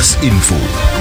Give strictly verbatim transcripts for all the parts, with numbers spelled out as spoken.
Kilas Info.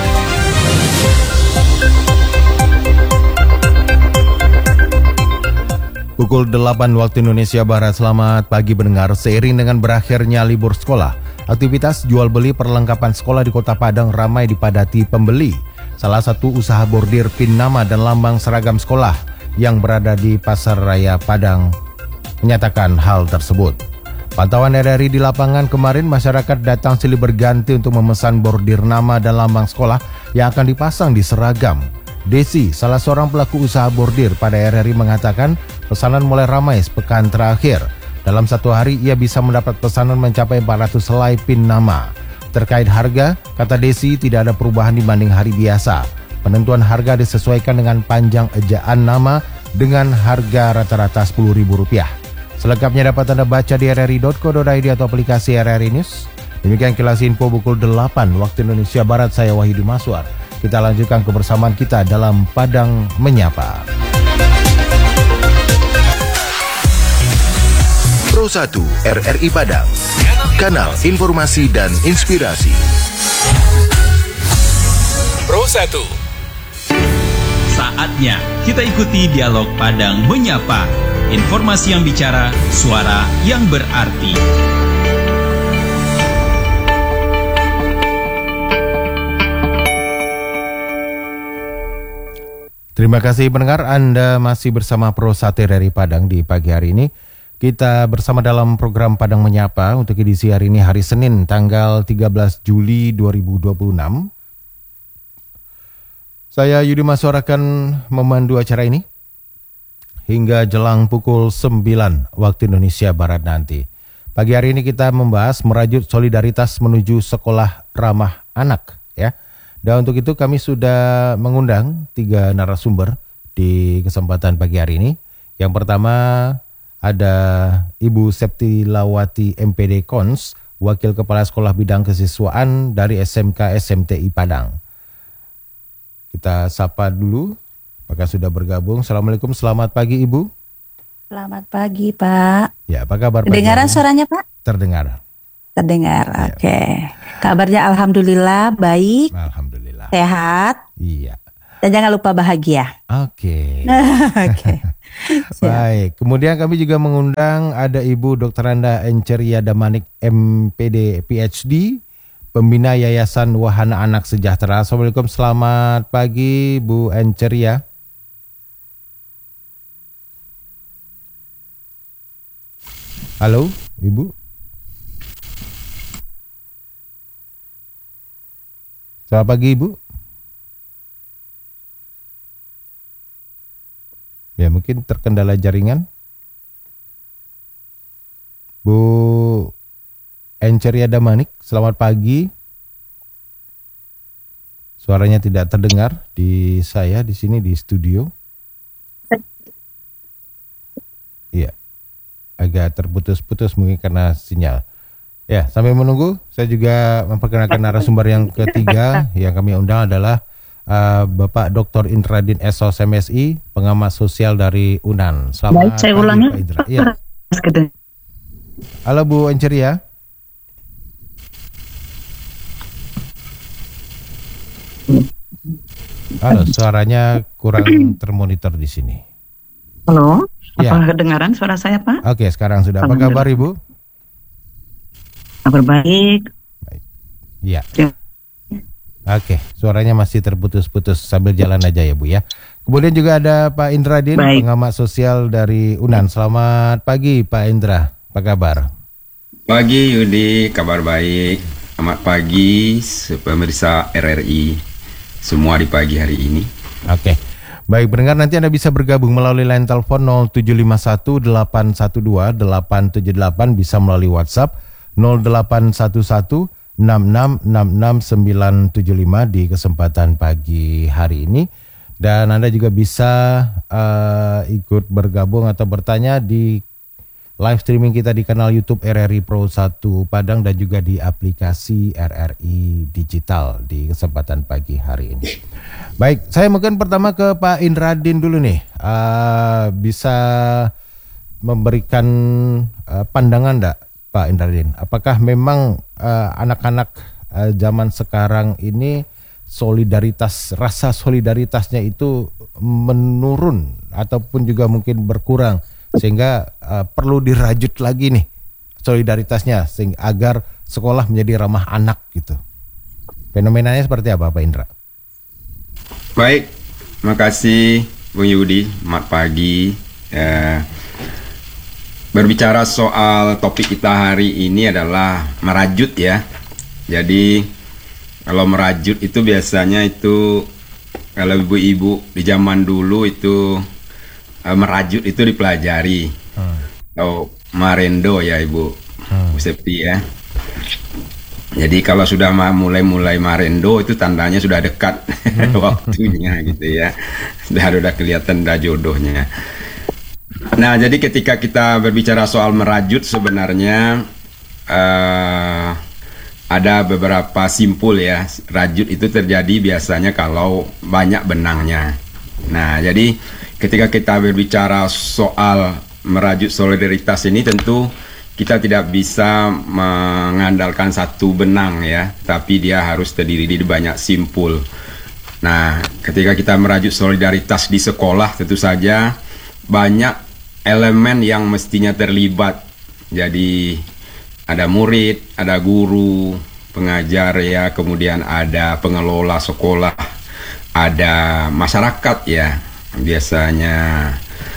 Pukul delapan waktu Indonesia Barat. Selamat pagi pendengar. Seiring dengan berakhirnya libur sekolah, aktivitas jual beli perlengkapan sekolah di Kota Padang ramai dipadati pembeli. Salah satu usaha bordir pin nama dan lambang seragam sekolah yang berada di Pasar Raya Padang menyatakan hal tersebut. Pantauan R R I di lapangan kemarin, masyarakat datang silih berganti untuk memesan bordir nama dan lambang sekolah yang akan dipasang di seragam. Desi, salah seorang pelaku usaha bordir pada R R I mengatakan pesanan mulai ramai sepekan terakhir. Dalam satu hari ia bisa mendapat pesanan mencapai empat ratus helai pin nama. Terkait harga, kata Desi tidak ada perubahan dibanding hari biasa. Penentuan harga disesuaikan dengan panjang ejaan nama dengan harga rata-rata sepuluh ribu rupiah. Selengkapnya dapat Anda baca di r r i dot co dot i d atau aplikasi R R I News. Demikian Kilas Info pukul delapan waktu Indonesia Barat. Saya Wahyudi Maswar. Kita lanjutkan kebersamaan kita dalam Padang Menyapa. Pro satu R R I Padang, kanal informasi dan inspirasi. Pro satu. Saatnya kita ikuti dialog Padang Menyapa. Informasi yang bicara, suara yang berarti. Terima kasih pendengar, Anda masih bersama Pro satu R R I Padang di pagi hari ini. Kita bersama dalam program Padang Menyapa untuk edisi hari ini, hari Senin tanggal tiga belas Juli dua ribu dua puluh enam. Saya Yudi Maswar akan memandu acara ini hingga jelang pukul sembilan waktu Indonesia Barat nanti. Pagi hari ini kita membahas merajut solidaritas menuju sekolah ramah anak, ya. Dan untuk itu kami sudah mengundang tiga narasumber di kesempatan pagi hari ini. Yang pertama ada Ibu Septilawati M P D Kons, Wakil Kepala Sekolah Bidang Kesiswaan dari S M K S M T I Padang. Kita sapa dulu, apakah sudah bergabung. Assalamualaikum, selamat pagi Ibu. Selamat pagi Pak. Ya, apa kabar? Kedengaran suaranya Pak? Terdengar. Terdengar, Ya. oke. Okay. Kabarnya Alhamdulillah baik. Alhamdulillah. Sehat. Iya. Dan jangan lupa bahagia. Oke. Oke. Baik. Kemudian kami juga mengundang ada Ibu Doktor Anda Enceria Damanik M P D P H D, Pembina Yayasan Wahana Anak Sejahtera. Assalamualaikum, selamat pagi Bu Enceria. Halo, Ibu. Selamat pagi Ibu. Ya, mungkin terkendala jaringan. Bu Enceria Damanik, selamat pagi. Suaranya tidak terdengar di saya di sini di studio. Iya, agak terputus-putus mungkin karena sinyal. Ya, sambil menunggu, saya juga memperkenalkan narasumber yang ketiga yang kami undang adalah uh, Bapak Doktor Indradin S O S M S I, pengamat sosial dari U N A N. Selamat Baik, saya pagi, ulangi. Pak Indra. Ya. Halo Bu Enceria. Halo, suaranya kurang termonitor di sini. Halo, Ya. apakah kedengaran suara saya Pak? Oke, sekarang sudah. Apa kabar Ibu? Kabar baik. Iya. Ya. Oke, suaranya masih terputus-putus, sambil jalan aja ya Bu ya. Kemudian juga ada Pak Indradin, Baik. pengamat sosial dari U N A N. Selamat pagi Pak Indra, apa kabar? Pagi Yudi, kabar baik. Selamat pagi pemirsa R R I semua di pagi hari ini. Oke, baik pendengar, nanti Anda bisa bergabung melalui line telepon nol tujuh lima satu delapan satu dua delapan tujuh delapan, bisa melalui WhatsApp nol delapan satu satu enam enam enam enam sembilan tujuh lima di kesempatan pagi hari ini. Dan Anda juga bisa uh, ikut bergabung atau bertanya di live streaming kita di kanal YouTube R R I Pro satu Padang dan juga di aplikasi R R I Digital di kesempatan pagi hari ini. Baik, saya mungkin pertama ke Pak Indradin dulu nih. Uh, bisa memberikan uh, pandangan enggak Pak Indradin? Apakah memang uh, anak-anak uh, zaman sekarang ini solidaritas, rasa solidaritasnya itu menurun ataupun juga mungkin berkurang, sehingga uh, perlu dirajut lagi nih solidaritasnya sehingga agar sekolah menjadi ramah anak gitu. Fenomenanya seperti apa, Pak Indra? Baik, makasih Bung Yudi, selamat pagi. Eh, berbicara soal topik kita hari ini adalah merajut ya. Jadi kalau merajut itu biasanya itu kalau ibu-ibu di zaman dulu itu eh, merajut itu dipelajari. Hmm. Atau marendo ya Ibu hmm. Bu Septi ya. Jadi kalau sudah mulai-mulai marendo itu tandanya sudah dekat hmm. waktunya gitu ya. Sudah udah kelihatan dah jodohnya. Nah, jadi ketika kita berbicara soal merajut sebenarnya uh, ada beberapa simpul ya. Rajut itu terjadi biasanya kalau banyak benangnya. Nah, jadi ketika kita berbicara soal merajut solidaritas ini tentu kita tidak bisa mengandalkan satu benang ya, tapi dia harus terdiri di banyak simpul. Nah, ketika kita merajut solidaritas di sekolah tentu saja banyak elemen yang mestinya terlibat. Jadi ada murid, ada guru, pengajar ya, kemudian ada pengelola sekolah, ada masyarakat ya, biasanya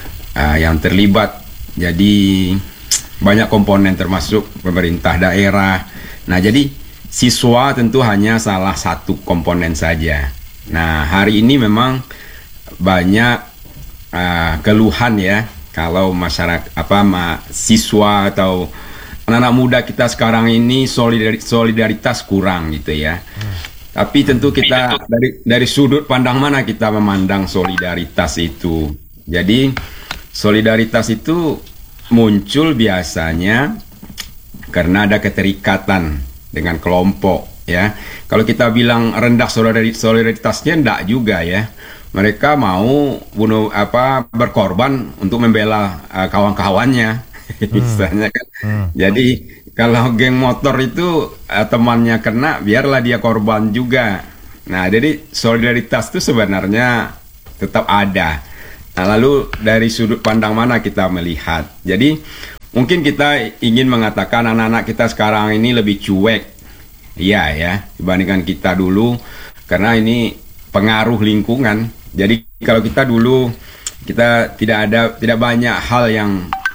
uh, yang terlibat. Jadi banyak komponen termasuk pemerintah daerah. Nah, jadi siswa tentu hanya salah satu komponen saja. Nah, hari ini memang banyak uh, keluhan ya kalau masyarakat apa ma, siswa atau anak-anak muda kita sekarang ini solidaritas, solidaritas kurang gitu ya. Hmm. Tapi tentu kita dari dari sudut pandang mana kita memandang solidaritas itu. Jadi solidaritas itu muncul biasanya karena ada keterikatan dengan kelompok ya. Kalau kita bilang rendah solidaritasnya enggak juga ya. Mereka mau bunuh apa berkorban untuk membela uh, kawan-kawannya. Misalnya kan. Hmm. Jadi kalau geng motor itu uh, temannya kena, biarlah dia korban juga. Nah, jadi solidaritas itu sebenarnya tetap ada. Nah, lalu dari sudut pandang mana kita melihat? Jadi mungkin kita ingin mengatakan anak-anak kita sekarang ini lebih cuek, iya ya, dibandingkan kita dulu, karena ini pengaruh lingkungan. Jadi kalau kita dulu kita tidak ada tidak banyak hal yang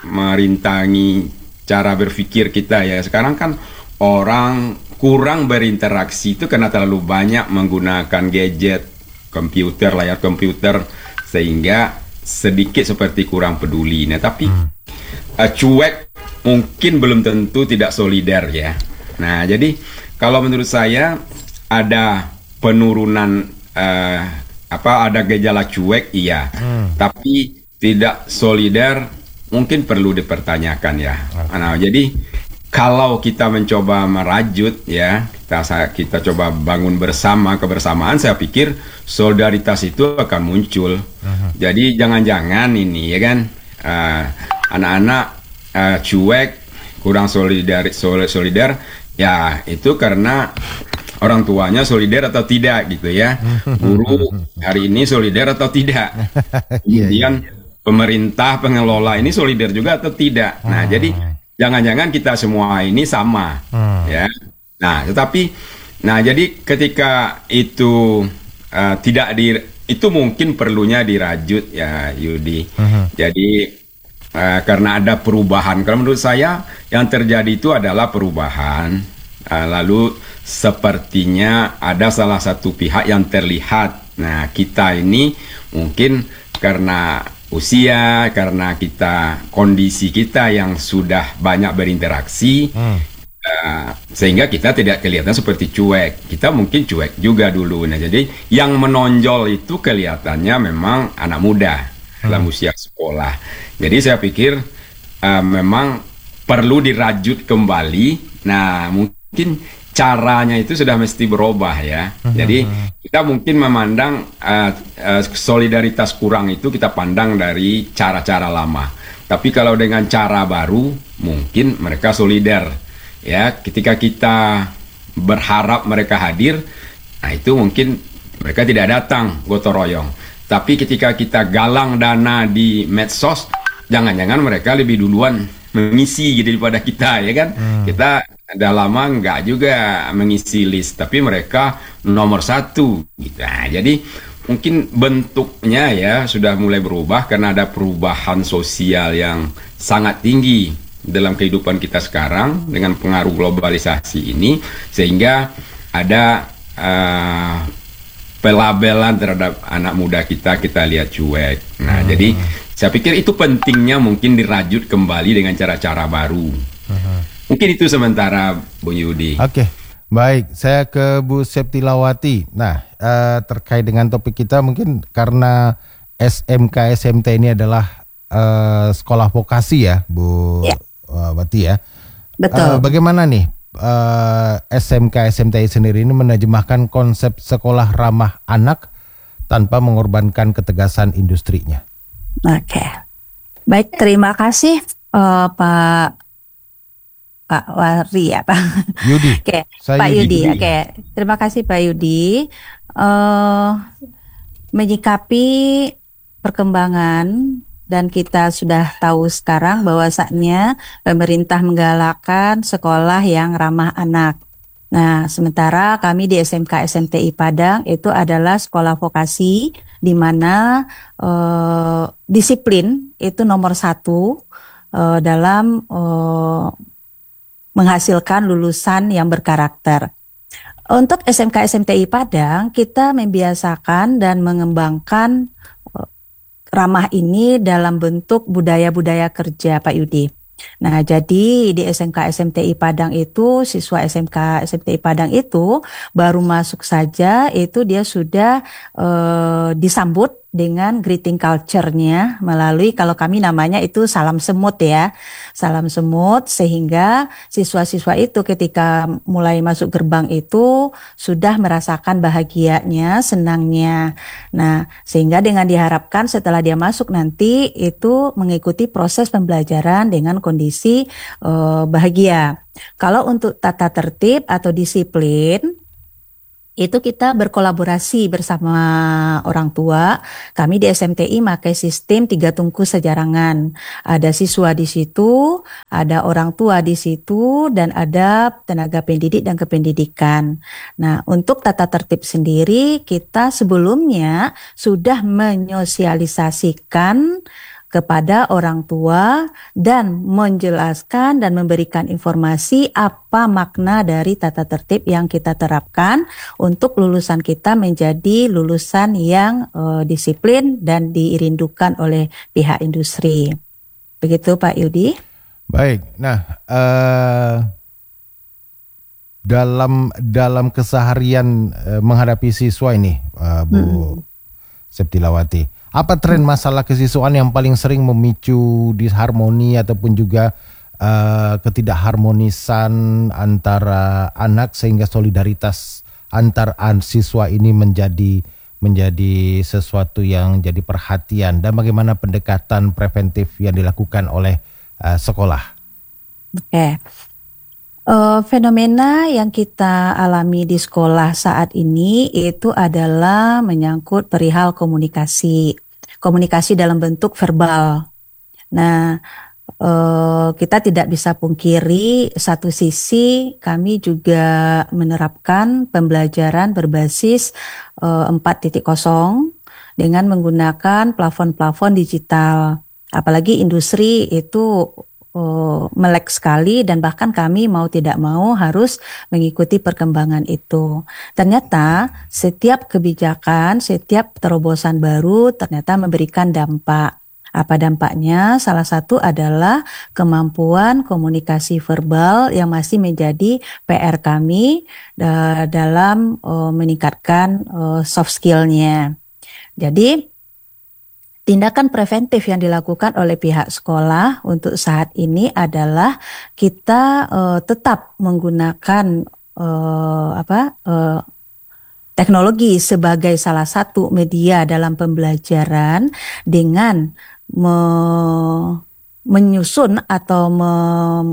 merintangi cara berpikir kita ya. Sekarang kan orang kurang berinteraksi itu karena terlalu banyak menggunakan gadget, komputer, layar komputer, sehingga sedikit seperti kurang peduli. Nah, tapi hmm. uh, cuek mungkin belum tentu tidak solider ya. Nah, jadi kalau menurut saya ada penurunan uh, apa ada gejala cuek iya, hmm. tapi tidak solider mungkin perlu dipertanyakan ya. Okay. Nah, jadi kalau kita mencoba merajut ya, kita kita coba bangun bersama kebersamaan, saya pikir solidaritas itu akan muncul. Uh-huh. Jadi jangan-jangan ini ya kan uh, anak-anak uh, cuek, kurang solidar, solid, solidar, ya itu karena orang tuanya solidar atau tidak gitu ya. Guru hari ini solidar atau tidak. Kemudian pemerintah pengelola ini solidar juga atau tidak. Nah, uh-huh. jadi jangan-jangan kita semua ini sama, hmm. ya. Nah, tetapi, nah jadi ketika itu uh, tidak di, itu mungkin perlunya dirajut ya, Yudi. Hmm. Jadi uh, karena ada perubahan. Kalau menurut saya yang terjadi itu adalah perubahan. Uh, lalu sepertinya ada salah satu pihak yang terlihat. Nah, kita ini mungkin karena usia, karena kita kondisi kita yang sudah banyak berinteraksi, hmm. uh, sehingga kita tidak kelihatan seperti cuek. Kita mungkin cuek juga dulu. Nah, jadi yang menonjol itu kelihatannya memang anak muda hmm. dalam usia sekolah. Jadi saya pikir uh, memang perlu dirajut kembali. Nah, mungkin caranya itu sudah mesti berubah ya. Uh-huh. Jadi kita mungkin memandang uh, uh, solidaritas kurang itu kita pandang dari cara-cara lama. Tapi kalau dengan cara baru mungkin mereka solidar ya. Ketika kita berharap mereka hadir, nah itu mungkin mereka tidak datang gotong royong. Tapi ketika kita galang dana di medsos, jangan-jangan mereka lebih duluan mengisi gitu daripada kita, ya kan? Hmm. Kita udah lama nggak juga mengisi list, tapi mereka nomor satu gitu. Nah, jadi mungkin bentuknya ya sudah mulai berubah karena ada perubahan sosial yang sangat tinggi dalam kehidupan kita sekarang dengan pengaruh globalisasi ini, sehingga ada uh, pelabelan terhadap anak muda kita kita lihat cuek. Nah, hmm. jadi saya pikir itu pentingnya mungkin dirajut kembali dengan cara-cara baru. Hmm. Mungkin itu sementara, Bung Yudi. Oke, baik. Saya ke Bu Septilawati. Nah, uh, terkait dengan topik kita mungkin karena S M K S M T ini adalah uh, sekolah vokasi ya, Bu. Ya. Wati ya. Betul. Uh, bagaimana nih uh, S M K S M T I sendiri ini menerjemahkan konsep sekolah ramah anak tanpa mengorbankan ketegasan industrinya? Oke, baik, terima kasih uh, Pak Pak Wari ya Pak Yudi. Oke, Saya Pak Yudi. Yudi. Oke, terima kasih Pak Yudi. Uh, menyikapi perkembangan. Dan kita sudah tahu sekarang bahwasannya pemerintah menggalakkan sekolah yang ramah anak. Nah, sementara kami di S M K S M T I Padang itu adalah sekolah vokasi di mana eh, disiplin itu nomor satu eh, dalam eh, menghasilkan lulusan yang berkarakter. Untuk S M K S M T I Padang, kita membiasakan dan mengembangkan ramah ini dalam bentuk budaya-budaya kerja, Pak Yudi. Nah, jadi di S M K S M T I Padang itu, siswa S M K S M T I Padang itu baru masuk saja, itu dia sudah eh, disambut dengan greeting culture-nya melalui, kalau kami namanya itu salam semut ya, salam semut, sehingga siswa-siswa itu ketika mulai masuk gerbang itu sudah merasakan bahagianya, senangnya. Nah, sehingga dengan diharapkan setelah dia masuk nanti itu mengikuti proses pembelajaran dengan kondisi uh, bahagia. Kalau untuk tata tertib atau disiplin, itu kita berkolaborasi bersama orang tua. Kami di S M T I pakai sistem tiga tungku sejarangan. Ada siswa di situ, ada orang tua di situ, dan ada tenaga pendidik dan kependidikan. Nah, untuk tata tertib sendiri, kita sebelumnya sudah menyosialisasikan kepada orang tua dan menjelaskan dan memberikan informasi apa makna dari tata tertib yang kita terapkan untuk lulusan kita menjadi lulusan yang uh, disiplin dan dirindukan oleh pihak industri. Begitu Pak Yudi. Baik, nah uh, dalam dalam keseharian uh, menghadapi siswa ini, uh, Bu hmm. Septilawati, apa tren masalah kesiswaan yang paling sering memicu disharmoni ataupun juga uh, ketidakharmonisan antara anak sehingga solidaritas antar siswa ini menjadi menjadi sesuatu yang jadi perhatian, dan bagaimana pendekatan preventif yang dilakukan oleh uh, sekolah? Oke. Okay. Uh, fenomena yang kita alami di sekolah saat ini itu adalah menyangkut perihal komunikasi, komunikasi dalam bentuk verbal. Nah, uh, kita tidak bisa pungkiri satu sisi kami juga menerapkan pembelajaran berbasis uh, empat titik nol dengan menggunakan plafon-plafon digital. Apalagi industri itu Oh, melek sekali, dan bahkan kami mau tidak mau harus mengikuti perkembangan itu. Ternyata setiap kebijakan, setiap terobosan baru ternyata memberikan dampak. Apa dampaknya? Salah satu adalah kemampuan komunikasi verbal yang masih menjadi P R kami uh, dalam uh, meningkatkan uh, soft skill-nya. Jadi tindakan preventif yang dilakukan oleh pihak sekolah untuk saat ini adalah kita uh, tetap menggunakan uh, apa uh, teknologi sebagai salah satu media dalam pembelajaran dengan me, menyusun atau me,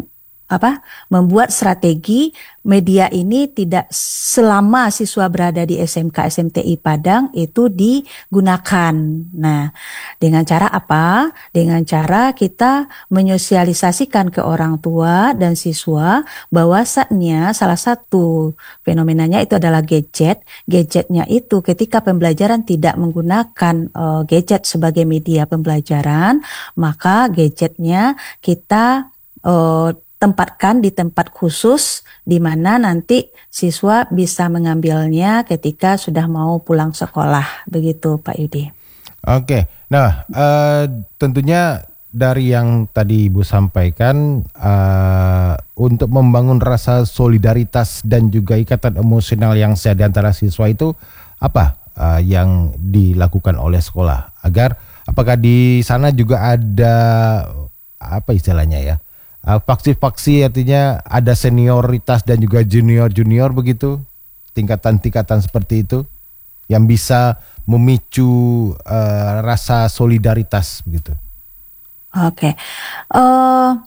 apa membuat strategi media ini tidak selama siswa berada di S M K S M T I Padang itu digunakan. Nah, dengan cara apa? Dengan cara kita menyosialisasikan ke orang tua dan siswa bahwasannya salah satu fenomenanya itu adalah gadget. Gadgetnya itu ketika pembelajaran tidak menggunakan uh, gadget sebagai media pembelajaran, maka gadgetnya kita uh, tempatkan di tempat khusus di mana nanti siswa bisa mengambilnya ketika sudah mau pulang sekolah. Begitu Pak Yudi. Oke, nah uh, tentunya dari yang tadi Ibu sampaikan uh, untuk membangun rasa solidaritas dan juga ikatan emosional yang sehat di antara siswa itu apa uh, yang dilakukan oleh sekolah agar apakah di sana juga ada apa istilahnya ya? Faksi-faksi artinya ada senioritas dan juga junior-junior begitu, tingkatan-tingkatan seperti itu yang bisa memicu uh, rasa solidaritas begitu. Oke, uh,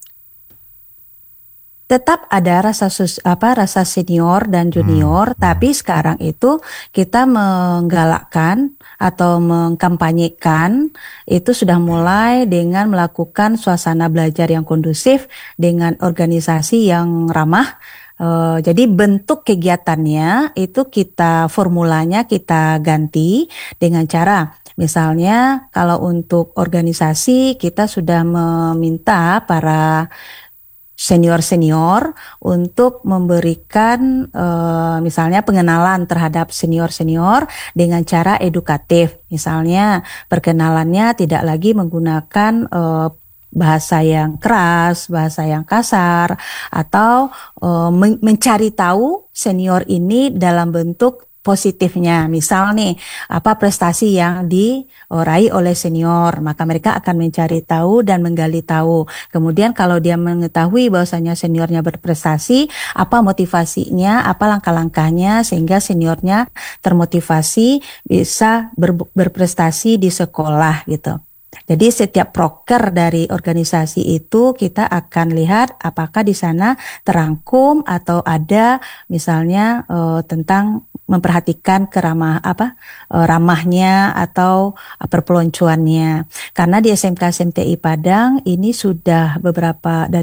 tetap ada rasa sus, apa rasa senior dan junior, hmm, tapi hmm. sekarang itu kita menggalakkan atau mengkampanyekan itu sudah mulai dengan melakukan suasana belajar yang kondusif dengan organisasi yang ramah. Uh, jadi bentuk kegiatannya itu kita formulanya kita ganti dengan cara misalnya kalau untuk organisasi kita sudah meminta para senior-senior untuk memberikan uh, misalnya pengenalan terhadap senior-senior dengan cara edukatif. Misalnya perkenalannya tidak lagi menggunakan uh, bahasa yang keras, bahasa yang kasar, atau uh, men- mencari tahu senior ini dalam bentuk positifnya. Misal nih, apa prestasi yang diraih oleh senior, maka mereka akan mencari tahu dan menggali tahu. Kemudian kalau dia mengetahui bahwasanya seniornya berprestasi, apa motivasinya, apa langkah-langkahnya sehingga seniornya termotivasi bisa ber- berprestasi di sekolah gitu. Jadi setiap proker dari organisasi itu kita akan lihat apakah di sana terangkum atau ada misalnya uh, tentang memperhatikan keramah apa uh, ramahnya atau uh, perpeloncoannya. Karena di S M K S M T I Padang ini sudah beberapa dari